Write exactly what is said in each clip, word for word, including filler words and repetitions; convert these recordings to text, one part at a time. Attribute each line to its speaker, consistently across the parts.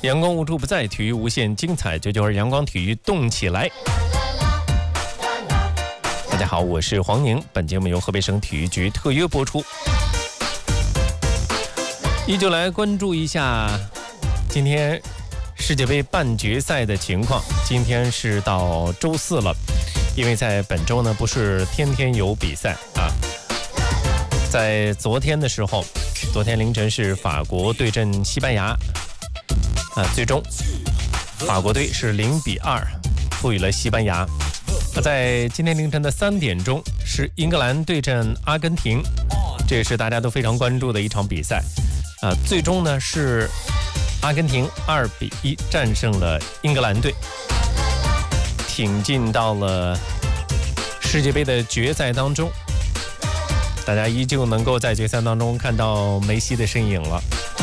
Speaker 1: 阳光无处不在，体育无限精彩，这就是阳光体育动起来。大家好，我是黄宁，本节目由河北省体育局特约播出。依旧来关注一下今天世界杯半决赛的情况。今天是到周四了，因为在本周呢不是天天有比赛啊。在昨天的时候，昨天凌晨是法国对阵西班牙。啊，最终法国队是零比二负于了西班牙。那在今天凌晨的三点钟是英格兰对阵阿根廷，这也是大家都非常关注的一场比赛。啊，最终呢是阿根廷二比一战胜了英格兰队，挺进到了世界杯的决赛当中。大家依旧能够在决赛当中看到梅西的身影了。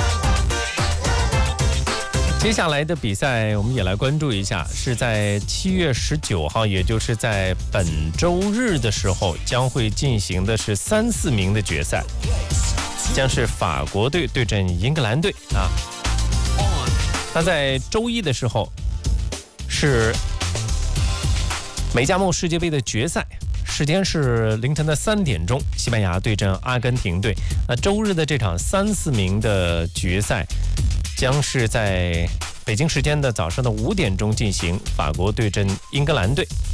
Speaker 1: 接下来的比赛我们也来关注一下，是在七月十九号，也就是在本周日的时候将会进行的是三四名的决赛，将是法国队对阵英格兰队啊。那在周一的时候是美加墨世界杯的决赛，时间是凌晨的三点钟，西班牙对阵阿根廷队。那周日的这场三四名的决赛将是在北京时间的早上的五点钟进行，法国对阵英格兰队。